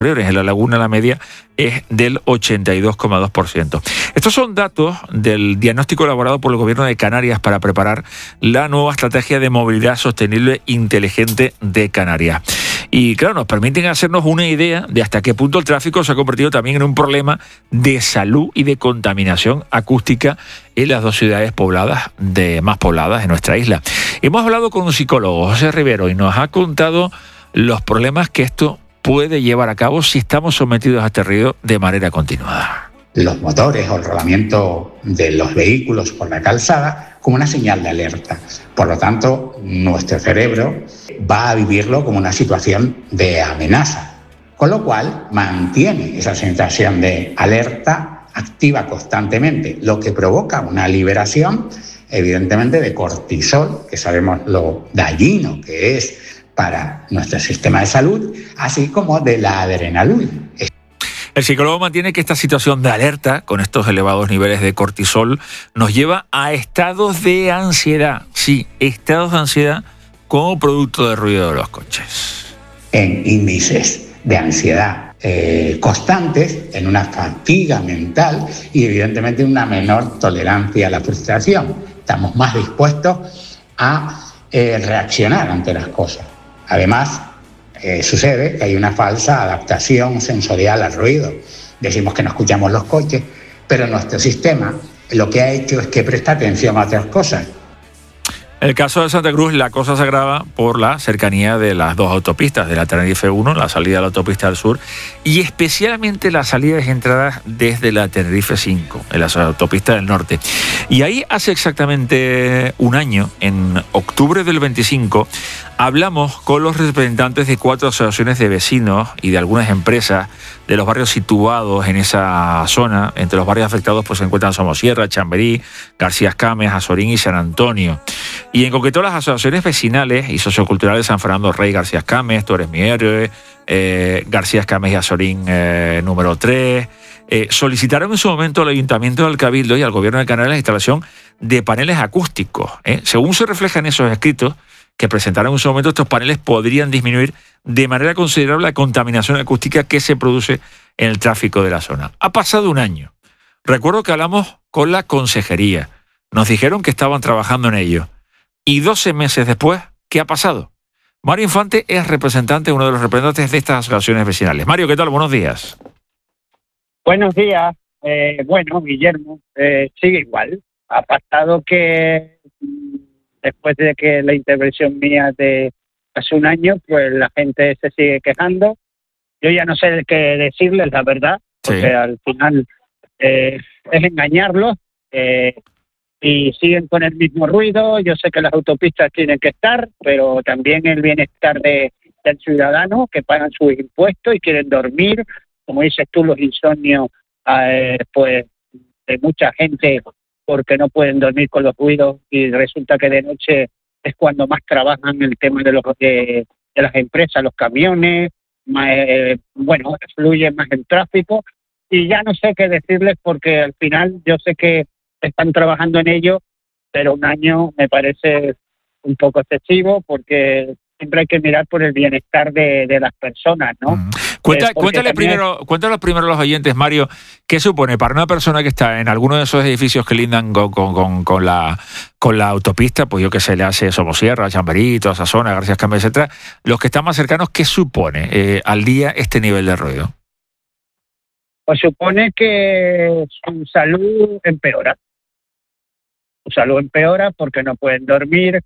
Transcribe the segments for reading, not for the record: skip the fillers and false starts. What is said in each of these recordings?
en la laguna la media es del 82,2%. Estos son datos del diagnóstico elaborado por el Gobierno de Canarias para preparar la nueva estrategia de movilidad sostenible inteligente de Canarias. Y claro, nos permiten hacernos una idea de hasta qué punto el tráfico se ha convertido también en un problema de salud y de contaminación acústica en las dos ciudades más pobladas de nuestra isla. Hemos hablado con un psicólogo, José Rivero, y nos ha contado los problemas que esto puede llevar a cabo si estamos sometidos a este ruido de manera continuada. Los motores o el rodamiento de los vehículos por la calzada como una señal de alerta. Por lo tanto, nuestro cerebro va a vivirlo como una situación de amenaza, con lo cual mantiene esa sensación de alerta activa constantemente, lo que provoca una liberación, evidentemente, de cortisol, que sabemos lo dañino que es para nuestro sistema de salud, así como de la adrenalina. El psicólogo mantiene que esta situación de alerta, con estos elevados niveles de cortisol, nos lleva a estados de ansiedad. Sí, estados de ansiedad como producto del ruido de los coches. En índices de ansiedad constantes, en una fatiga mental y evidentemente una menor tolerancia a la frustración. Estamos más dispuestos a reaccionar ante las cosas. Además, sucede que hay una falsa adaptación sensorial al ruido. Decimos que no escuchamos los coches, pero nuestro sistema lo que ha hecho es que presta atención a otras cosas. En el caso de Santa Cruz, la cosa se agrava por la cercanía de las dos autopistas, de la Tenerife 1, la salida de la autopista del sur, y especialmente las salidas y entradas desde la Tenerife 5, en la autopista del norte. Y ahí hace exactamente un año, en octubre del 25, hablamos con los representantes de 4 asociaciones de vecinos y de algunas empresas de los barrios situados en esa zona. Entre los barrios afectados pues se encuentran Somosierra, Chamberí, García Escames, Azorín y San Antonio. Y en concreto las asociaciones vecinales y socioculturales de San Fernando Rey, García Escames, Tú eres mi héroe, García Escames y Azorín número 3, solicitaron en su momento al Ayuntamiento del Cabildo y al Gobierno de Canarias la instalación de paneles acústicos. Según se refleja en esos escritos que presentaron en su momento, estos paneles podrían disminuir de manera considerable la contaminación acústica que se produce en el tráfico de la zona. Ha pasado un año. Recuerdo que hablamos con la consejería. Nos dijeron que estaban trabajando en ello. Y 12 meses después, ¿qué ha pasado? Mario Infante es representante, uno de los representantes de estas asociaciones vecinales. Mario, ¿qué tal? Buenos días. Buenos días. Bueno, Guillermo, sigue igual. Ha pasado que después de que la intervención mía de hace un año, pues la gente se sigue quejando. Yo ya no sé qué decirles, la verdad, porque sí, al final es engañarlos. Y siguen con el mismo ruido. Yo sé que las autopistas tienen que estar, pero también el bienestar del ciudadano, que pagan sus impuestos y quieren dormir. Como dices tú, los insomnios pues de mucha gente, porque no pueden dormir con los ruidos, y resulta que de noche es cuando más trabajan el tema de las empresas, los camiones, fluye más el tráfico. Y ya no sé qué decirles, porque al final yo sé que están trabajando en ello, pero un año me parece un poco excesivo, porque siempre hay que mirar por el bienestar de las personas, ¿no? Cuéntale primero a los oyentes, Mario, ¿qué supone para una persona que está en alguno de esos edificios que lindan con la autopista, pues yo que sé, le hace Somosierra, Chamberí, toda esa zona, García Escames, etcétera, los que están más cercanos, ¿qué supone al día este nivel de ruido? Pues supone que su salud empeora. Su salud empeora porque no pueden dormir,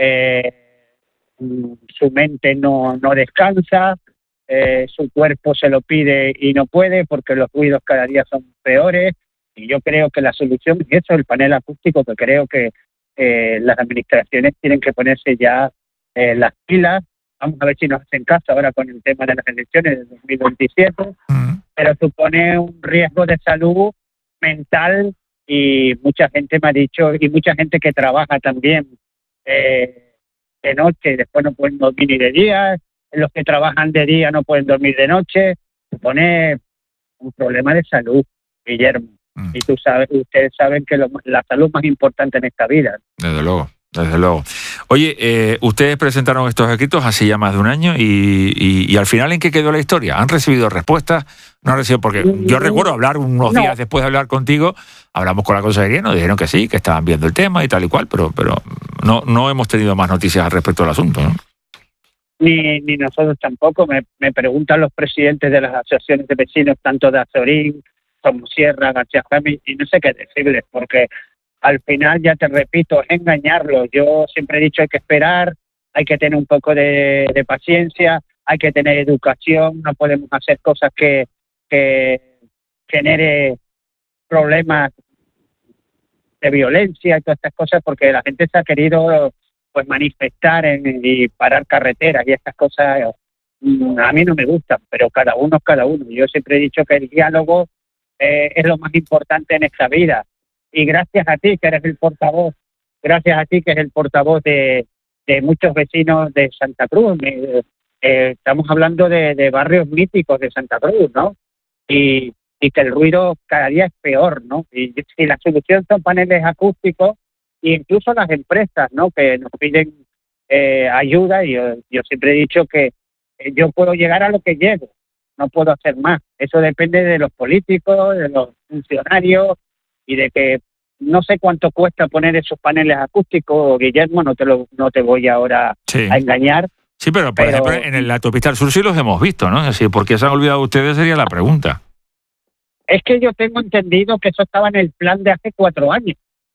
su mente no descansa, su cuerpo se lo pide y no puede, porque los ruidos cada día son peores. Y yo creo que la solución es eso, el panel acústico, que creo que las administraciones tienen que ponerse ya las pilas. Vamos a ver si nos hacen caso ahora con el tema de las elecciones de 2027, pero supone un riesgo de salud mental. Y mucha gente me ha dicho, y mucha gente que trabaja también de noche y después no pueden dormir ni de día, los que trabajan de día no pueden dormir de noche. Supone un problema de salud, Guillermo. Y ustedes saben que la salud es más importante en esta vida. Desde luego, desde luego. Oye, ustedes presentaron estos escritos hace ya más de un año y al final, ¿en qué quedó la historia? ¿Han recibido respuestas? No han recibido, porque yo recuerdo hablar unos días después de hablar contigo, hablamos con la consejería, nos dijeron que sí, que estaban viendo el tema y tal y cual, pero no hemos tenido más noticias al respecto del asunto, ¿no? Ni nosotros tampoco. Me preguntan los presidentes de las asociaciones de vecinos, tanto de Azorín, Somosierra, García Jaime, y no sé qué decirles, porque al final, ya te repito, es engañarlos. Yo siempre he dicho, hay que esperar, hay que tener un poco de paciencia, hay que tener educación, no podemos hacer cosas que genere problemas de violencia y todas estas cosas, porque la gente se ha querido pues manifestar y parar carreteras y estas cosas. A mí no me gustan, pero cada uno es cada uno. Yo siempre he dicho que el diálogo es lo más importante en esta vida. Y gracias a ti, que eres el portavoz, gracias a ti, que eres el portavoz de muchos vecinos de Santa Cruz. Estamos hablando de barrios míticos de Santa Cruz, ¿no? Y que el ruido cada día es peor, ¿no? Y si la solución son paneles acústicos, e incluso las empresas, ¿no?, que nos piden ayuda, y yo siempre he dicho que yo puedo llegar a lo que llego, no puedo hacer más. Eso depende de los políticos, de los funcionarios, y de que no sé cuánto cuesta poner esos paneles acústicos, Guillermo, no te voy ahora a engañar. Sí, pero por ejemplo, en la autopista del sur sí los hemos visto, ¿no? Es decir, ¿por qué se han olvidado ustedes? Sería la pregunta. Es que yo tengo entendido que eso estaba en el plan de hace 4 años.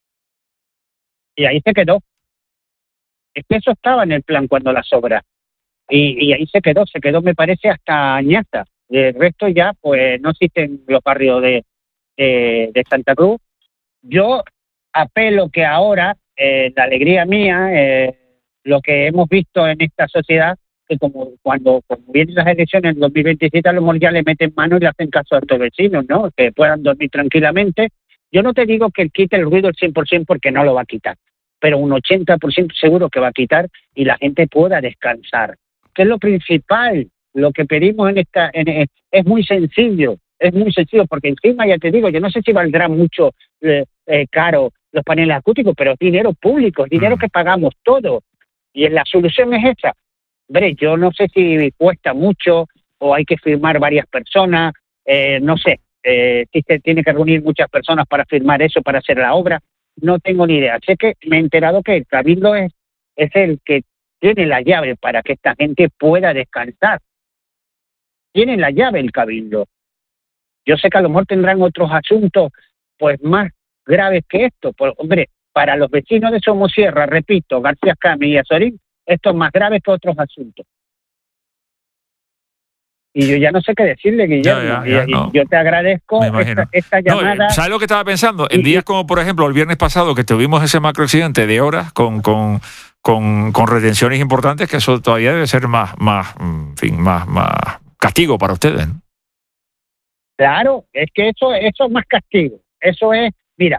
Y ahí se quedó. Es que eso estaba en el plan cuando las obras. Y ahí se quedó, me parece, hasta Añaza. El resto ya, pues, no existen los barrios de Santa Cruz. Yo apelo que ahora, la alegría mía, lo que hemos visto en esta sociedad, que como vienen las elecciones en 2027, a lo mejor ya le meten mano y le hacen caso a estos vecinos, ¿no? Que puedan dormir tranquilamente. Yo no te digo que quite el ruido al 100%, porque no lo va a quitar, pero un 80% seguro que va a quitar, y la gente pueda descansar, que es lo principal. Lo que pedimos es muy sencillo, porque encima, ya te digo, yo no sé si valdrá mucho caro los paneles acústicos, pero es dinero público, es dinero que pagamos todos, y la solución es esa. Hombre, yo no sé si cuesta mucho o hay que firmar varias personas, no sé, si se tiene que reunir muchas personas para firmar eso, para hacer la obra, no tengo ni idea. Sé que me he enterado que el Cabildo es el que tiene la llave para que esta gente pueda descansar. Tiene la llave el Cabildo. Yo sé que a lo mejor tendrán otros asuntos pues más graves que esto. Hombre, para los vecinos de Somosierra, repito, García Cami y Azorín, esto es más grave que otros asuntos. Y yo ya no sé qué decirle, Guillermo. No. Yo te agradezco esta llamada. ¿Sabes lo que estaba pensando? En días como, por ejemplo, el viernes pasado, que tuvimos ese macroaccidente de horas con retenciones importantes, que eso todavía debe ser más castigo para ustedes, ¿no? Claro, es que eso es más castigo. Eso es, mira,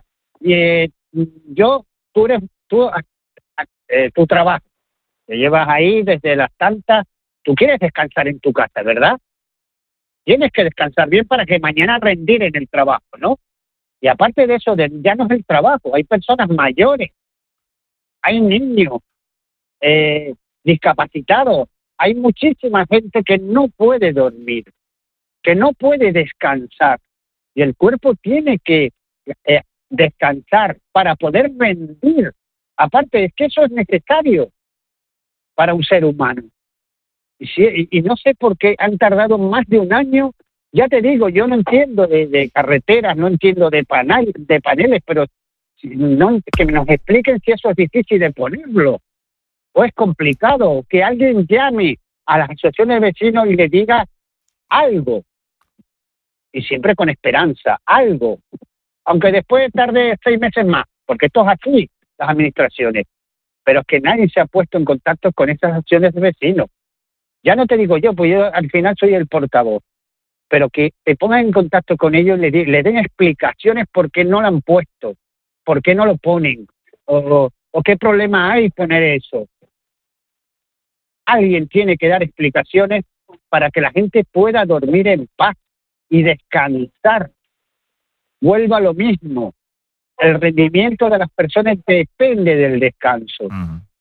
tu trabajo, te llevas ahí desde las tantas, tú quieres descansar en tu casa, ¿verdad? Tienes que descansar bien para que mañana rendir en el trabajo, ¿no? Y aparte de eso, ya no es el trabajo, hay personas mayores, hay niños discapacitados, hay muchísima gente que no puede dormir, que no puede descansar, y el cuerpo tiene que descansar para poder rendir. Aparte, es que eso es necesario para un ser humano. Y no sé por qué han tardado más de un año. Ya te digo, yo no entiendo de carreteras, no entiendo de paneles, pero que nos expliquen si eso es difícil de ponerlo o es complicado. Que alguien llame a las asociaciones de vecinos y le diga algo, y siempre con esperanza, algo, aunque después tarde 6 meses más, porque esto es así, las administraciones, pero es que nadie se ha puesto en contacto con esas asociaciones de vecinos. Ya no te digo yo, pues yo al final soy el portavoz, pero que te pongan en contacto con ellos, le den explicaciones por qué no lo han puesto, por qué no lo ponen, o qué problema hay poner eso. Alguien tiene que dar explicaciones para que la gente pueda dormir en paz y descansar. Vuelvo a lo mismo. El rendimiento de las personas depende del descanso.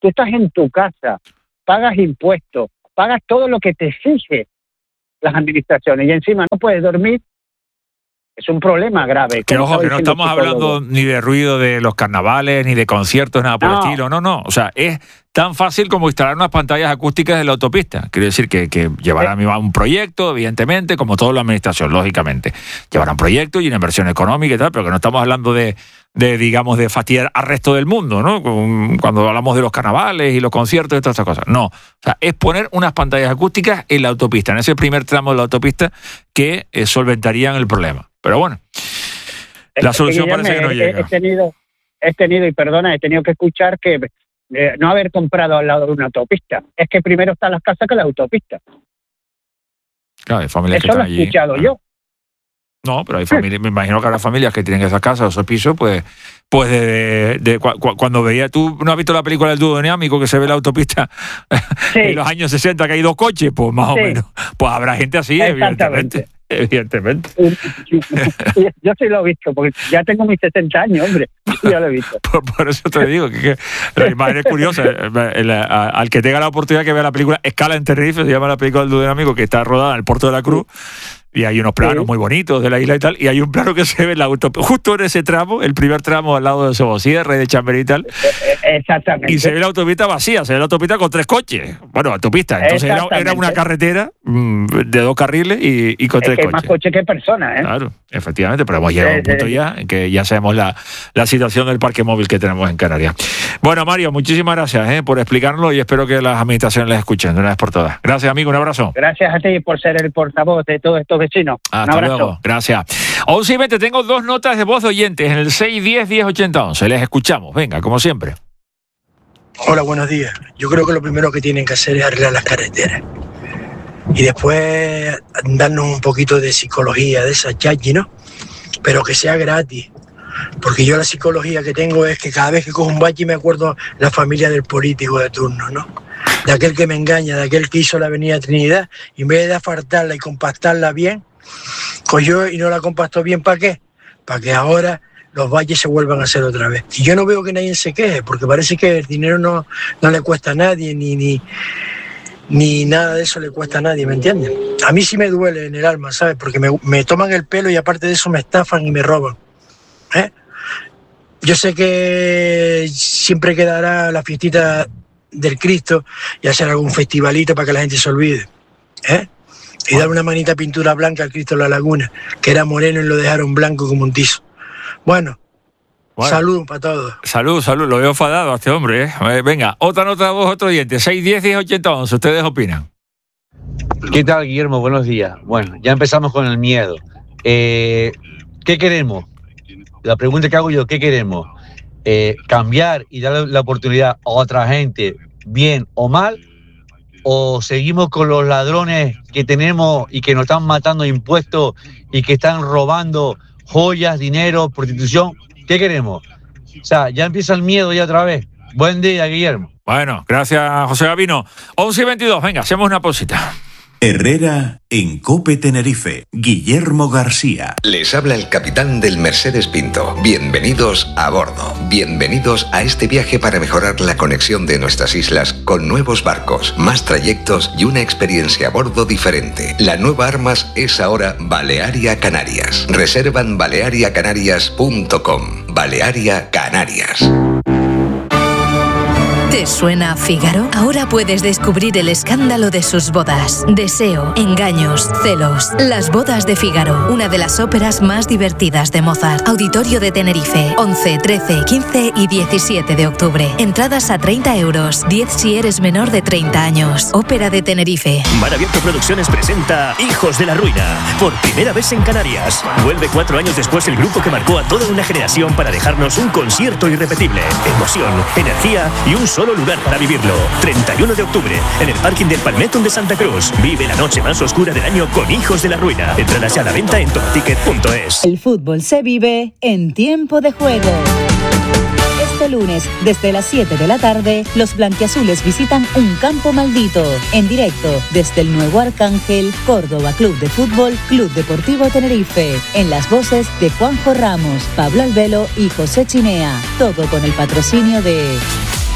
Tú estás en tu casa, pagas impuestos, pagas todo lo que te exige las administraciones y encima no puedes dormir. Es un problema grave. Que ojo, que no estamos hablando ni de ruido de los carnavales, ni de conciertos, nada por el estilo. No. O sea, es tan fácil como instalar unas pantallas acústicas en la autopista. Quiere decir que llevarán un proyecto, evidentemente, como toda la administración, lógicamente. Llevarán proyecto y una inversión económica y tal, pero que no estamos hablando de digamos, de fastidiar al resto del mundo, ¿no? Cuando hablamos de los carnavales y los conciertos y todas estas cosas. No. O sea, es poner unas pantallas acústicas en la autopista, en ese primer tramo de la autopista que solventarían el problema. Pero bueno, la solución parece que no llega. He tenido que escuchar que no haber comprado al lado de una autopista. Es que primero están las casas que la autopista. Claro, hay familias que están allí. Eso lo he escuchado yo. No, pero hay familias, me imagino que habrá familias que tienen esas casas o esos pisos, pues cuando veía, tú no has visto la película del dúo dinámico que se ve la autopista en los años 60 que hay 2 coches, pues más o menos, pues habrá gente así, evidentemente. Yo sí lo he visto, porque ya tengo mis 60 años, hombre. Ya lo he visto. Por eso te digo que la imagen es curiosa. Al que tenga la oportunidad que vea la película Escala en Tenerife, se llama la película del dúo dinámico, que está rodada en el Puerto de la Cruz. Y hay unos planos muy bonitos de la isla y tal, y hay un plano que se ve en la autopista, justo en ese tramo, el primer tramo al lado de Sobosierra y de Chamberí y tal. Exactamente. Y se ve la autopista vacía, se ve la autopista con 3 coches. Bueno, autopista. Entonces era una carretera de 2 carriles y con 3 coches. Más coches que personas, ¿eh? Claro, efectivamente, pero hemos llegado a un punto ya en que ya sabemos la situación del parque móvil que tenemos en Canarias. Bueno, Mario, muchísimas gracias por explicarlo y espero que las administraciones les escuchen de una vez por todas. Gracias, amigo, un abrazo. Gracias a ti por ser el portavoz de todos estos vecinos. Hasta luego, gracias. 11:20, tengo 2 notas de voz de oyentes en el 610-1080-11. Les escuchamos, venga, como siempre. Hola, buenos días. Yo creo que lo primero que tienen que hacer es arreglar las carreteras. Y después darnos un poquito de psicología, de esa chachi, ¿no? Pero que sea gratis. Porque yo la psicología que tengo es que cada vez que cojo un bachi me acuerdo la familia del político de turno, ¿no? De aquel que me engaña, de aquel que hizo la avenida Trinidad, y en vez de asfaltarla y compactarla bien, cogió y no la compactó bien. ¿Para qué? Para que ahora los valles se vuelvan a hacer otra vez. Y yo no veo que nadie se queje, porque parece que el dinero no le cuesta a nadie, ni nada de eso le cuesta a nadie, ¿me entienden? A mí sí me duele en el alma, ¿sabes? Porque me toman el pelo y aparte de eso me estafan y me roban. Yo sé que siempre quedará la fiestita del Cristo y hacer algún festivalito para que la gente se olvide. Y dar una manita de pintura blanca al Cristo de la Laguna, que era moreno y lo dejaron blanco como un tizo. Bueno, salud para todos. Salud, lo veo enfadado a este hombre, Venga, otra nota de voz, otro oyente, 610-1080-11, ¿ustedes opinan? ¿Qué tal, Guillermo? Buenos días. Bueno, ya empezamos con el miedo. ¿Qué queremos? La pregunta que hago yo, ¿qué queremos? ¿Cambiar y darle la oportunidad a otra gente, bien o mal? ¿O seguimos con los ladrones que tenemos y que nos están matando impuestos y que están robando joyas, dinero, prostitución? ¿Qué queremos? O sea, ya empieza el miedo ya otra vez. Buen día, Guillermo. Bueno, gracias, José Gavino. 11:22, venga, hacemos una pausita. Herrera en COPE Tenerife, Guillermo García. Les habla el capitán del Mercedes Pinto. Bienvenidos a bordo. Bienvenidos a este viaje para mejorar la conexión de nuestras islas con nuevos barcos, más trayectos y una experiencia a bordo diferente. La nueva Armas es ahora Balearia Canarias. Reservan baleariacanarias.com. Balearia Canarias. ¿Te suena Fígaro? Ahora puedes descubrir el escándalo de sus bodas. Deseo, engaños, celos. Las bodas de Fígaro, una de las óperas más divertidas de Mozart. Auditorio de Tenerife, 11, 13, 15 y 17 de octubre. Entradas a 30 euros, 10 si eres menor de 30 años. Ópera de Tenerife. Mar Abierto Producciones presenta Hijos de la Ruina, por primera vez en Canarias. Vuelve 4 años después el grupo que marcó a toda una generación para dejarnos un concierto irrepetible. Emoción, energía y un solo lugar para vivirlo. 31 de octubre, en el parking del Palmetto de Santa Cruz. Vive la noche más oscura del año con Hijos de la Ruina. Entradas a la venta en topticket.es. El fútbol se vive en tiempo de juego. Este lunes, desde las 7 de la tarde, los blanquiazules visitan un campo maldito. En directo, desde el Nuevo Arcángel, Córdoba Club de Fútbol, Club Deportivo Tenerife. En las voces de Juanjo Ramos, Pablo Albelo y José Chinea. Todo con el patrocinio de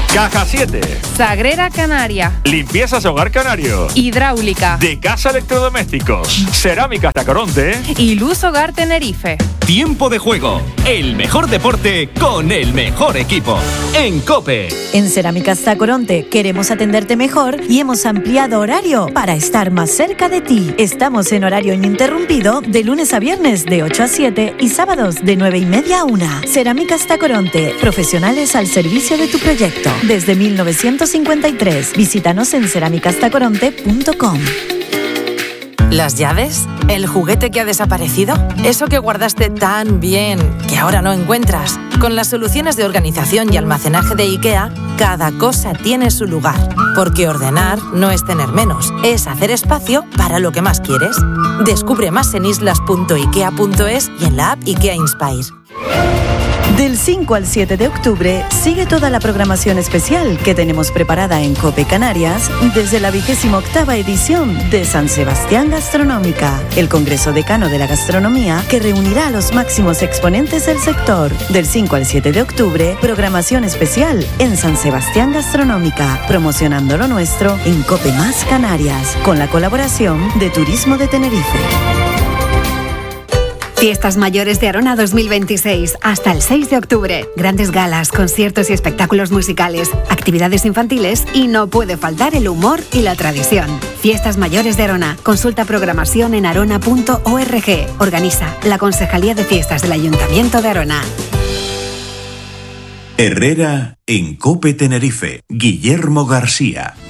Caja 7. Sagrera Canaria. Limpiezas Hogar Canario. Hidráulica. De Casa Electrodomésticos. Cerámicas Tacoronte. Y Luz Hogar Tenerife. Tiempo de juego. El mejor deporte con el mejor equipo. En COPE. En Cerámicas Tacoronte queremos atenderte mejor y hemos ampliado horario para estar más cerca de ti. Estamos en horario ininterrumpido de lunes a viernes de 8 a 7 y sábados de 9:30 a 1. Cerámicas Tacoronte. Profesionales al servicio de tu proyecto. Desde 1953. Visítanos en cerámicastacoronte.com. ¿Las llaves? ¿El juguete que ha desaparecido? ¿Eso que guardaste tan bien que ahora no encuentras? Con las soluciones de organización y almacenaje de IKEA, cada cosa tiene su lugar. Porque ordenar no es tener menos, es hacer espacio para lo que más quieres. Descubre más en islas.ikea.es y en la app IKEA Inspire. Del 5 al 7 de octubre, sigue toda la programación especial que tenemos preparada en COPE Canarias desde la 28ª edición de San Sebastián Gastronómica, el Congreso Decano de la Gastronomía que reunirá a los máximos exponentes del sector. Del 5 al 7 de octubre, programación especial en San Sebastián Gastronómica, promocionando lo nuestro en COPE Más Canarias, con la colaboración de Turismo de Tenerife. Fiestas Mayores de Arona 2026, hasta el 6 de octubre. Grandes galas, conciertos y espectáculos musicales, actividades infantiles y no puede faltar el humor y la tradición. Fiestas Mayores de Arona. Consulta programación en arona.org. Organiza la Concejalía de Fiestas del Ayuntamiento de Arona. Herrera en COPE Tenerife. Guillermo García.